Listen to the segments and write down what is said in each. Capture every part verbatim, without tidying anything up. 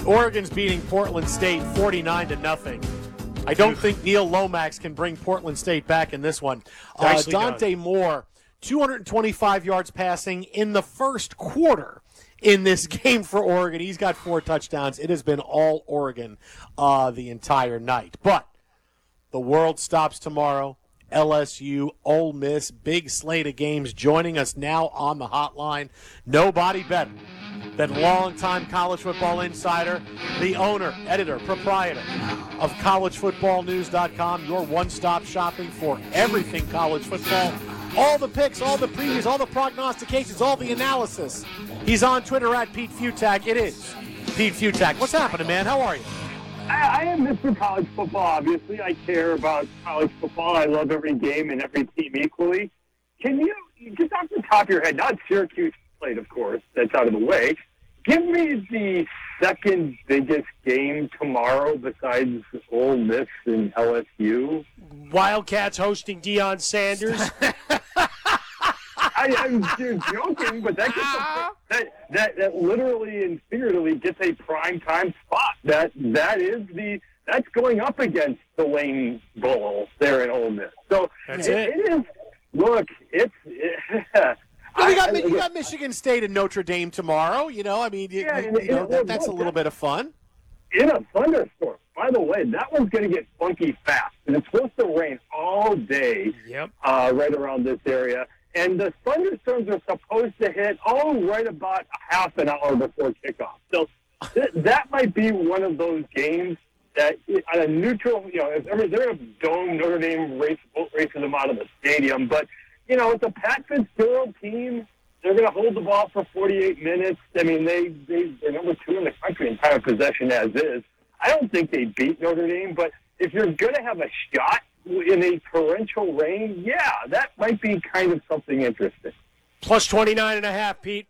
Oregon's beating Portland State forty-nine to nothing. I don't think Neil Lomax can bring Portland State back in this one. Uh, Dante done. Moore, two hundred twenty-five yards passing in the first quarter in this game for Oregon. He's got four touchdowns. It has been all Oregon uh, the entire night. But the world stops tomorrow. L S U, Ole Miss, big slate of games. Joining us now on the hotline, nobody better than longtime college football insider, the owner, editor, proprietor of college football news dot com, your one-stop shopping for everything college football. All the picks, all the previews, all the prognostications, all the analysis. He's on Twitter at Pete Futak. It is Pete Futak. What's happening, man? How are you? I, I am Mister College Football, obviously. I care about college football. I love every game and every team equally. Can you, just off the top of your head, not Syracuse played, of course, that's out of the way, give me the second biggest game tomorrow besides Ole Miss and L S U. Wildcats hosting Deion Sanders. I, I'm just joking, but that, gets a, that that that literally and figuratively gets a prime time spot. That that is the that's going up against the Lane Bowl there in Ole Miss. So that's it, it. it is. Look, it's. It, Well, you, got, I, you got Michigan State and Notre Dame tomorrow. You know, I mean, you, yeah, you, you know, that, that's a little bit of fun. In a thunderstorm. By the way, that one's going to get funky fast. And it's supposed to rain all day yep. uh, right around this area. And the thunderstorms are supposed to hit, oh, right about half an hour before kickoff. So th- that might be one of those games that on a neutral, you know, if ever, they're going to dome Notre Dame race, racing them out of the stadium. But, you know, it's a Pat Fitzgerald team. They're going to hold the ball for forty-eight minutes. I mean, they, they, they're number two in the country in time of possession as is. I don't think they beat Notre Dame, but if you're going to have a shot in a torrential rain, yeah, that might be kind of something interesting. Plus twenty-nine and a half, Pete.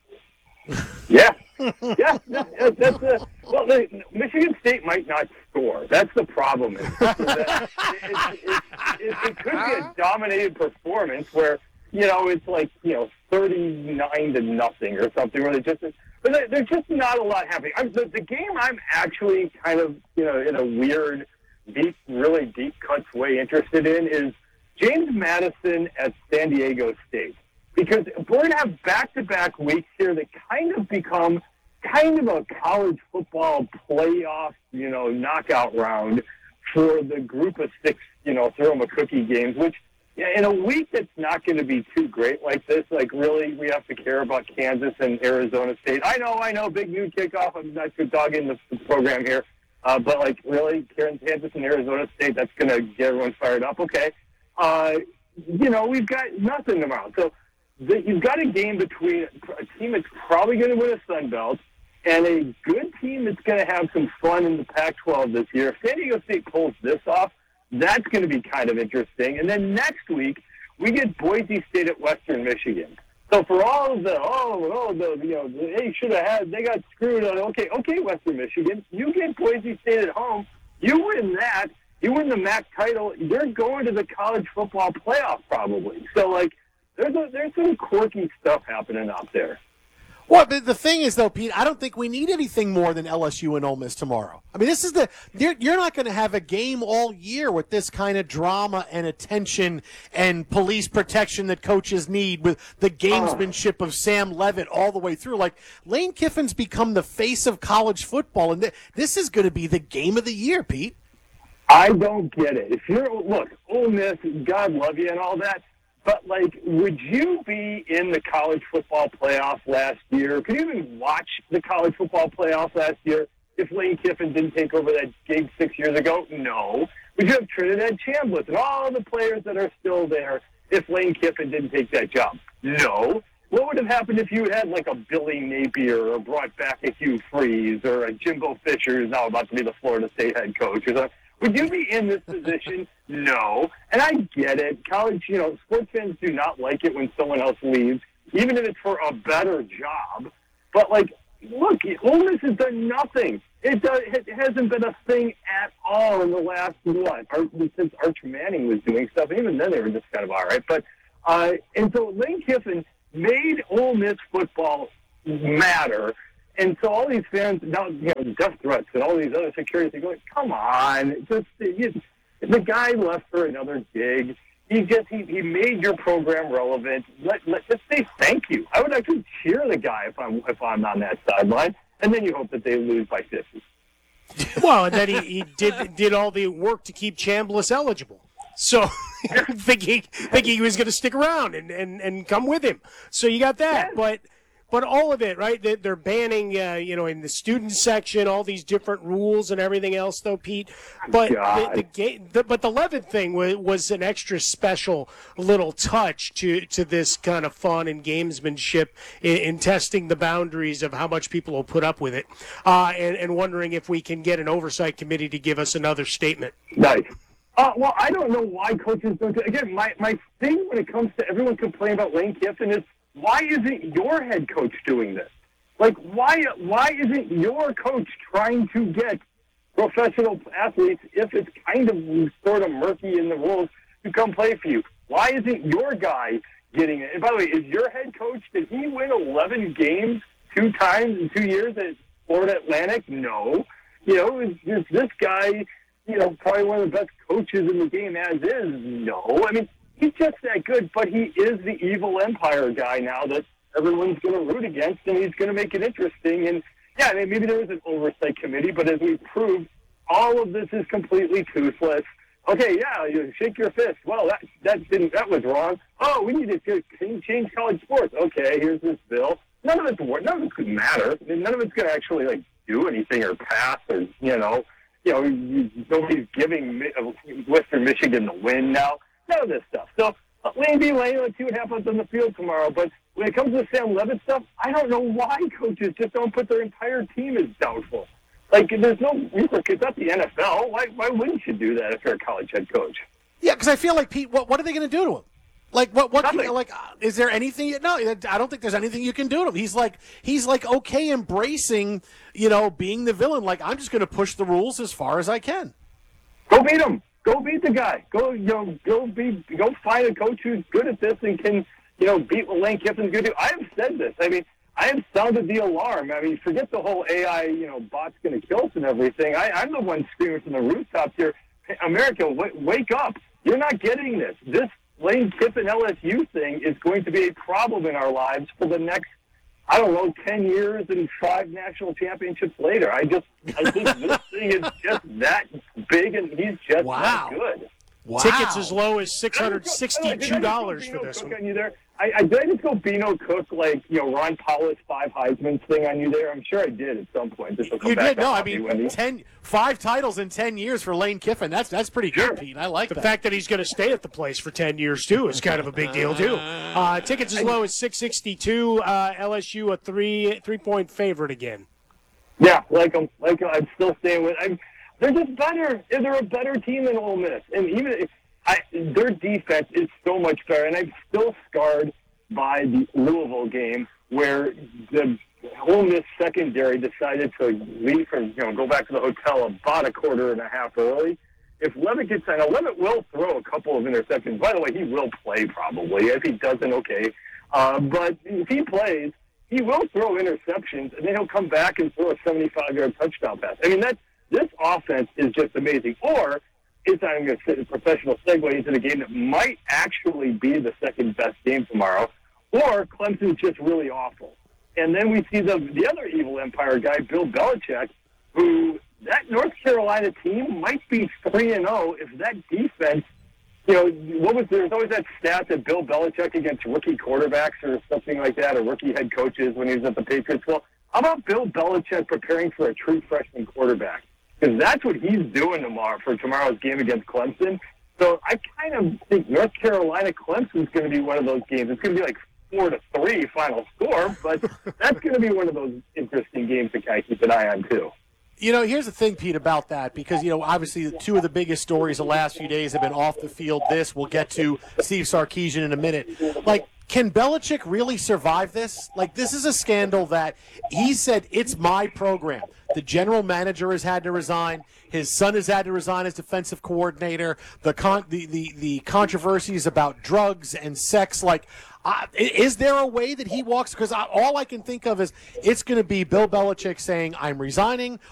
Yeah. Yeah, that, that's a, well, the, Michigan State might not score. That's the problem. Is that it, it, it, it, it could be a dominated performance where, you know, it's like, you know, thirty-nine to nothing or something, where they just, but there's just not a lot happening. I'm, the, the game I'm actually kind of, you know, in a weird, deep, really deep cuts way interested in is James Madison at San Diego State. Because we're going to have back-to-back weeks here that kind of become kind of a college football playoff, you know, knockout round for the group of six, you know, throw 'em a cookie games, which yeah, in a week that's not going to be too great like this, like really we have to care about Kansas and Arizona State. I know, I know, big new kickoff. I'm not too dogging the, the program here. Uh, but, like, really, Kansas and Arizona State, that's going to get everyone fired up. Okay. Uh, you know, we've got nothing tomorrow. So, The, you've got a game between a team that's probably going to win a Sun Belt and a good team that's going to have some fun in the Pac twelve this year. If San Diego State pulls this off, that's going to be kind of interesting. And then next week, we get Boise State at Western Michigan. So for all of the, oh, oh the, you know, they should have had, they got screwed on, okay, okay, Western Michigan, you get Boise State at home, you win that, you win the M A C title, you're going to the college football playoff probably. So, like, There's a, there's some quirky stuff happening out there. Well, but the thing is, though, Pete, I don't think we need anything more than L S U and Ole Miss tomorrow. I mean, this is the you're, you're not going to have a game all year with this kind of drama and attention and police protection that coaches need with the gamesmanship of Sam Levitt all the way through. Like, Lane Kiffin's become the face of college football, and th- this is going to be the game of the year, Pete. I don't get it. If you're, look, Ole Miss, God love you and all that, but, like, would you be in the college football playoff last year? Could you even watch the college football playoff last year if Lane Kiffin didn't take over that gig six years ago? No. Would you have Trinidad Chambliss and all the players that are still there if Lane Kiffin didn't take that job? No. What would have happened if you had, like, a Billy Napier or brought back a Hugh Freeze or a Jimbo Fisher who's now about to be the Florida State head coach or something? Would you be in this position? No. And I get it. College, you know, sports fans do not like it when someone else leaves, even if it's for a better job. But, like, look, Ole Miss has done nothing. It, does, it hasn't been a thing at all in the last, what, since Arch Manning was doing stuff. Even then they were just kind of all right. But, uh, and so Lane Kiffin made Ole Miss football matter. And so all these fans, now, you know, death threats and all these other securities are going, come on. Just, you, the guy left for another gig. He just, he, he made your program relevant. Let, let, just say thank you. I would actually cheer the guy if I'm, if I'm on that sideline. And then you hope that they lose by fifty. Well, and then he, he did did all the work to keep Chambliss eligible. So thinking thinking he was going to stick around and, and, and come with him. So you got that. Yeah. But but all of it, right? They, they're banning, uh, you know, in the student section, all these different rules and everything else, though, Pete. But the, the game, the, but the Levitt thing was, was an extra special little touch to, to this kind of fun and gamesmanship in, in testing the boundaries of how much people will put up with it, uh, and, and wondering if we can get an oversight committee to give us another statement. Nice. Uh, well, I don't know why coaches don't do it. Again, my, my thing when it comes to everyone complaining about Lane Kiffin is, why isn't your head coach doing this? Like, why why isn't your coach trying to get professional athletes, if it's kind of sort of murky in the rules, to come play for you? Why isn't your guy getting it? And by the way, is your head coach, did he win eleven games two times in two years at Florida Atlantic? No. You know, is, is this guy, you know, probably one of the best coaches in the game as is? No. I mean, he's just that good, but he is the evil empire guy now that everyone's going to root against, and he's going to make it interesting. And, yeah, I mean, maybe there is an oversight committee, but as we proved, all of this is completely toothless. Okay, yeah, you shake your fist. Well, that that didn't that was wrong. Oh, we need to change college sports. Okay, here's this bill. None of it's none of it's going to matter. I mean, none of it's going to actually like do anything or pass or you know, you know, nobody's giving Western Michigan the win now. None of this stuff. So, uh, Lane B. Lane, let's see what happens on the field tomorrow. But when it comes to the Sam Levitt stuff, I don't know why coaches just don't put their entire team as doubtful. Like, there's no repercussions. It's not the N F L. Why, why wouldn't you do that if you're a college head coach? Yeah, because I feel like, Pete, what, what are they going to do to him? Like, what, what, Nothing. can, like, uh, is there anything, you, no, I don't think there's anything you can do to him. He's like, he's like, okay, embracing, you know, being the villain. Like, I'm just going to push the rules as far as I can. Go beat him. Go beat the guy. Go, you know, go be, go find a coach who's good at this and can, you know, beat what Lane Kiffin's going to do. I have said this. I mean, I have sounded the alarm. I mean, forget the whole A I, you know, bot's going to kill us and everything. I, I'm the one screaming from the rooftops here. Hey, America, w- wake up. You're not getting this. This Lane Kiffin L S U thing is going to be a problem in our lives for the next, I don't know, ten years and five national championships later. I just, I think this thing is just that big, and he's just Wow. that good. Wow. Tickets as low as six hundred sixty-two dollars Did I for just this go Bino one. Cook on you there? I, I did I just go Bino Cook like you know Ron Powell's five Heisman thing on you there? I'm sure I did at some point. This will come You back did, to no, I haunt me, mean, Wendy. ten, five titles in ten years for Lane Kiffin. That's that's pretty Sure. good, Pete. I like The that. fact that he's going to stay at the place for ten years, too, is kind of a big deal, too. Uh, tickets as low as six sixty-two. Uh, L S U a three, three-point favorite again. Yeah, like I'm like I'm still staying with. I'm, they're just better. They're a better team than Ole Miss, and even if I, their defense is so much better. And I'm still scarred by the Louisville game where the Ole Miss secondary decided to leave and you know go back to the hotel about a quarter and a half early. If Levitt gets in, now Levitt will throw a couple of interceptions. By the way, he will play probably. If he doesn't, okay. Uh, but if he plays, he will throw interceptions, and then he'll come back and throw a seventy-five-yard touchdown pass. I mean, that this offense is just amazing. Or it's I'm going to say a professional segue into the game that might actually be the second best game tomorrow. Or Clemson's just really awful. And then we see the the other evil empire guy, Bill Belichick, who that North Carolina team might be three and zero if that defense. You know, what was there's always that stat that Bill Belichick against rookie quarterbacks or something like that, or rookie head coaches when he was at the Patriots. Well, how about Bill Belichick preparing for a true freshman quarterback? Because that's what he's doing tomorrow for tomorrow's game against Clemson. So I kind of think North Carolina Clemson is going to be one of those games. It's going to be like four to three final score, but that's going to be one of those interesting games to kind of keep an eye on too. You know, here's the thing, Pete, about that, because, you know, obviously two of the biggest stories the last few days have been off the field. This, we'll get to Steve Sarkisian in a minute. Like, can Belichick really survive this? Like, this is a scandal that he said, it's my program. The general manager has had to resign. His son has had to resign as defensive coordinator. The con- the, the, the controversies about drugs and sex, like, Uh, is there a way that he walks? Because all I can think of is it's going to be Bill Belichick saying, I'm resigning,